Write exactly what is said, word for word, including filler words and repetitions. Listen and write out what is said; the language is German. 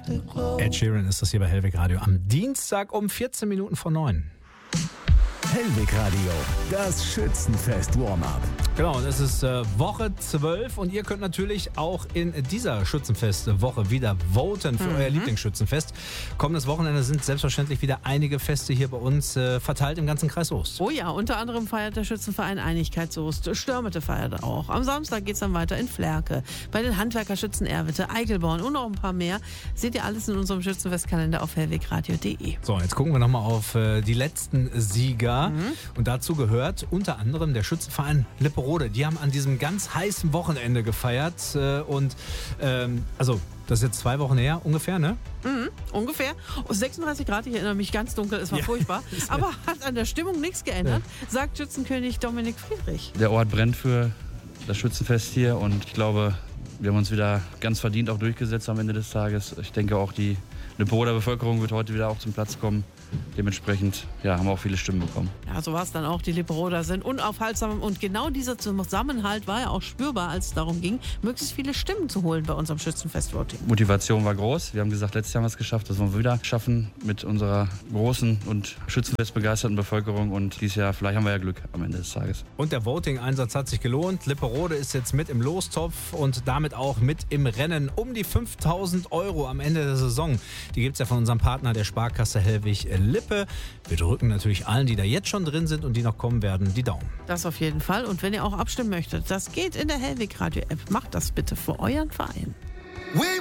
Ed Sheeran ist das hier bei Hellweg Radio am Dienstag um vierzehn Minuten vor neun. Hellweg Radio, das Schützenfest Warm-Up. Genau, und es ist äh, Woche zwölf und ihr könnt natürlich auch in dieser Schützenfest-Woche wieder voten für mhm. euer Lieblingsschützenfest. Kommendes Wochenende sind selbstverständlich wieder einige Feste hier bei uns äh, verteilt im ganzen Kreis Soest. Oh ja, unter anderem feiert der Schützenverein Einigkeit Soest. Störmete feiert auch. Am Samstag geht es dann weiter in Flärke. Bei den Handwerkerschützen Erwitte, Eigelborn und noch ein paar mehr. Seht ihr alles in unserem Schützenfestkalender auf hellwegradio punkt de. So, jetzt gucken wir nochmal auf äh, die letzten Sieger. Mhm. Und dazu gehört unter anderem der Schützenverein Lipperode. Die haben an diesem ganz heißen Wochenende gefeiert. Äh, und ähm, also, das ist jetzt zwei Wochen her ungefähr, ne? Mhm, ungefähr. Oh, sechsunddreißig Grad, ich erinnere mich, ganz dunkel, es war ja furchtbar. Aber hat an der Stimmung nichts geändert, ja. sagt Schützenkönig Dominik Friedrich. Der Ort brennt für das Schützenfest hier und ich glaube, wir haben uns wieder ganz verdient auch durchgesetzt am Ende des Tages. Ich denke auch, die Lipperoder Bevölkerung wird heute wieder auch zum Platz kommen. Dementsprechend ja, haben wir auch viele Stimmen bekommen. Ja, so war es dann auch. Die Lipperoder sind unaufhaltsam und genau dieser Zusammenhalt war ja auch spürbar, als es darum ging, möglichst viele Stimmen zu holen bei unserem Schützenfest-Voting. Motivation war groß. Wir haben gesagt, letztes Jahr haben wir es geschafft, das wollen wir wieder schaffen mit unserer großen und schützenfestbegeisterten Bevölkerung und dieses Jahr, vielleicht haben wir ja Glück am Ende des Tages. Und der Voting-Einsatz hat sich gelohnt. Lipperode ist jetzt mit im Lostopf und damit auch mit im Rennen um die fünftausend Euro am Ende der Saison. Die gibt es ja von unserem Partner der Sparkasse Hellwig-Lippe. Wir drücken natürlich allen, die da jetzt schon drin sind und die noch kommen werden, die Daumen. Das auf jeden Fall. Und wenn ihr auch abstimmen möchtet, das geht in der Hellweg Radio App. Macht das bitte für euren Verein.